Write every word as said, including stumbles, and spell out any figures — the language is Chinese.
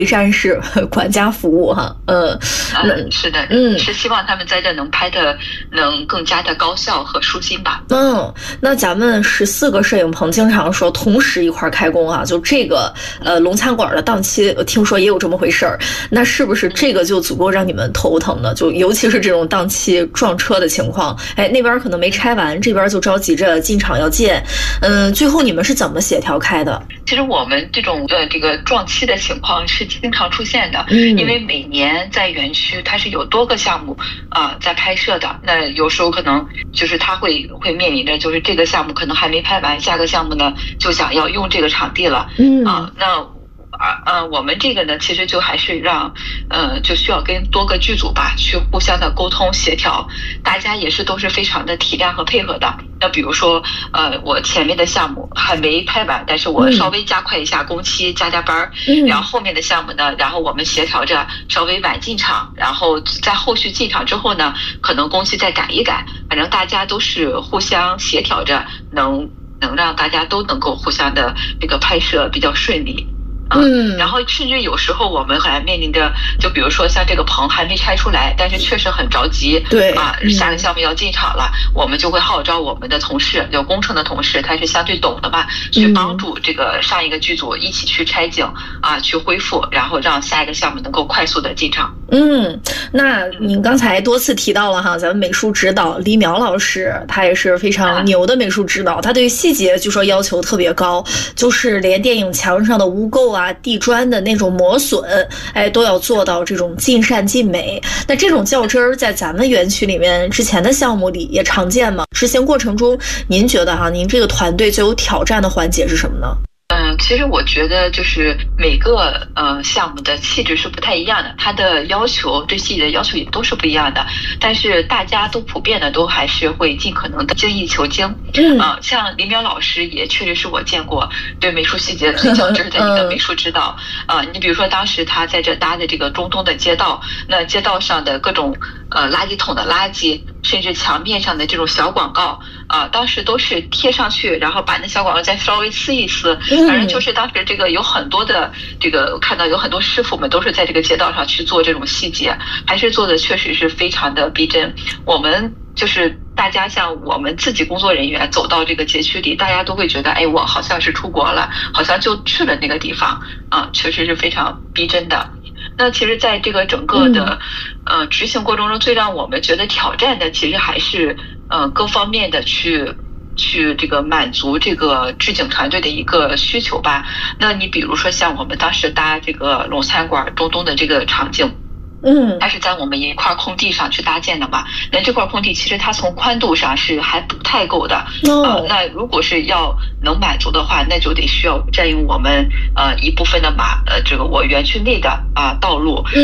站式管家服务哈，呃， 嗯，是的， 嗯， 是希望他们在这能拍的能更加的高效和舒心吧。 嗯，那咱们十四个摄影棚经常说同时一块开工啊，就这个呃龙餐馆的档期，听说也有这么回事儿，那是不是这个就足够让你们头疼呢？就尤其是这种档期撞车的情况，哎，那边可能没拆完，这边就着急着进场要建，嗯、呃，最后你们是怎么协调开的？ 其实我们这种呃这个撞期的情况是经常出现的， 嗯， 因为每年在园区它是有多个项目啊、呃、在拍摄的，那有时候可能就是它会会面临着就是这个项目可能还没拍完，下个项目呢就想要用这个场地了， 嗯啊，那。啊呃，我们这个呢，其实就还是让，呃，就需要跟多个剧组吧，去互相的沟通协调，大家也是都是非常的体谅和配合的。那比如说，呃，我前面的项目还没拍完，但是我稍微加快一下工期，加加班， 嗯， 然后后面的项目呢，然后我们协调着稍微晚进场，然后在后续进场之后呢，可能工期再改一改，反正大家都是互相协调着，能能让大家都能够互相的这个拍摄比较顺利。嗯，然后甚至有时候我们还面临着，就比如说像这个棚还没拆出来，但是确实很着急， 对啊，下个项目要进场了，嗯、我们就会号召我们的同事，就工程的同事，他是相对懂的嘛，去帮助这个上一个剧组一起去拆景啊，去恢复，然后让下一个项目能够快速的进场。 嗯，那您刚才多次提到了哈，咱们美术指导李淼老师，他也是非常牛的美术指导，他对细节据说要求特别高，就是连电影墙上的污垢啊、地砖的那种磨损，哎，都要做到这种尽善尽美。那这种较真儿在咱们园区里面之前的项目里也常见吗？执行过程中，您觉得哈，您这个团队最有挑战的环节是什么呢？ 嗯，其实我觉得就是每个呃项目的气质是不太一样的，它的要求对细节的要求也都是不一样的，但是大家都普遍的都还是会尽可能的精益求精。嗯，呃、像林淼老师也确实是我见过对美术细节最较真的一个美术指导。呃，你比如说当时他在这搭的这个中东的街道，那街道上的各种呃垃圾桶的垃圾，甚至墙面上的这种小广告啊、呃，当时都是贴上去，然后把那小广告再稍微撕一撕。反正就是当时这个有很多的这个看到有很多师傅们都是在这个街道上去做这种细节，还是做的确实是非常的逼真。我们就是大家像我们自己工作人员走到这个街区里，大家都会觉得，哎，我好像是出国了，好像就去了那个地方啊，确实是非常逼真的。那其实在这个整个的呃执行过程中，最让我们觉得挑战的，其实还是呃各方面的去。去这个满足这个置景团队的一个需求吧。那你比如说像我们当时搭这个龙餐馆中东的这个场景，嗯，它是在我们一块空地上去搭建的嘛。那这块空地其实它从宽度上是还不太够的，哦、呃，那如果是要能满足的话，那就得需要占用我们呃一部分的马呃这个我园区内的啊、呃、道路。